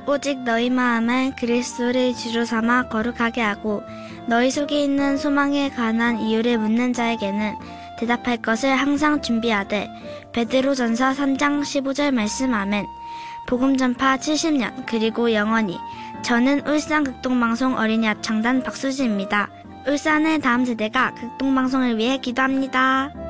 오직 너희 마음을 그리스도를 주로 삼아 거룩하게 하고 너희 속에 있는 소망에 관한 이유를 묻는 자에게는 대답할 것을 항상 준비하되. 베드로전서 3장 15절 말씀. 아멘. 복음 전파 70년 그리고 영원히. 저는 울산 극동방송 어린이 합창단 박수지입니다. 울산의 다음 세대가 극동방송을 위해 기도합니다.